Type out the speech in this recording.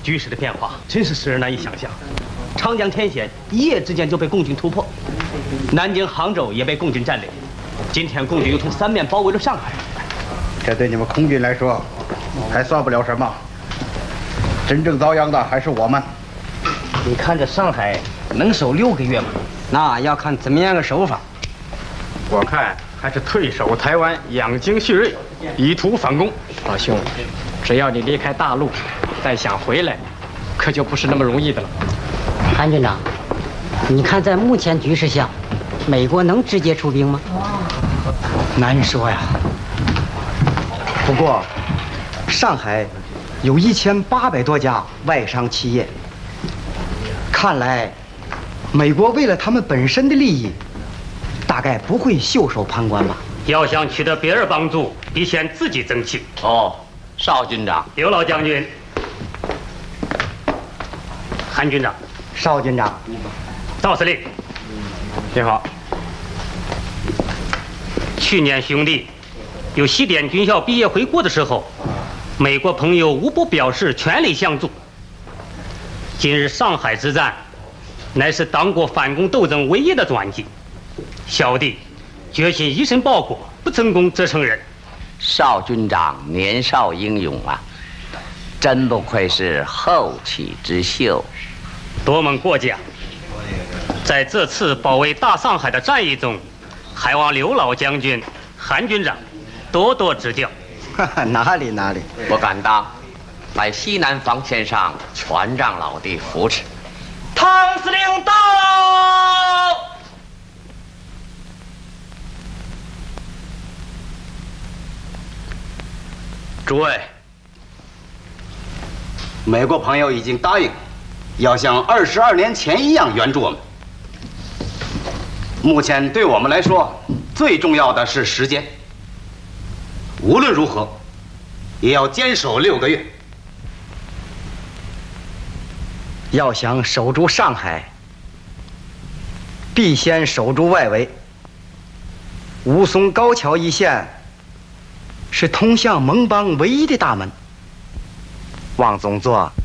局势的变化真是使人难以想象。长江天险一夜之间就被共军突破，南京、杭州也被共军占领。今天共军又从三面包围了上海， 这对你们空军来说还算不了什么，真正遭殃的还是我们。 你看这上海能守6个月吗？那要看怎么样个守法。 我看还是退守台湾，养精蓄锐，以图反攻。老兄，只要你离开大陆，再想回来，可就不是那么容易的了。 韩军长，你看在目前局势下，美国能直接出兵吗？ 难说呀。不过，上海有1800多家外商企业，看来美国为了他们本身的利益，大概不会袖手旁观吧。 要想取得别人帮助，必先自己争气。 哦，邵军长， 刘老将军，韩军长， 邵军长， 赵司令， 你好。 去年兄弟有西点军校毕业回国的时候，美国朋友无不表示全力相助。今日上海之战，乃是党国反攻斗争唯一的转机。小弟决心以身报国，不成功则成仁。 邵军长年少英勇啊，真不愧是后起之秀。 多蒙过奖。在这次保卫大上海的战役中，还望刘老将军、韩军长多多指教。 哪里， 我敢当，在西南防线上全仗老弟扶持。汤司令到！ 诸位，美国朋友已经答应，要像22年前一样援助我们。目前对我们来说，最重要的是时间。无论如何，也要坚守6个月。 要想守住上海，必先守住外围。吴淞高桥一线是通向盟邦唯一的大门。望总座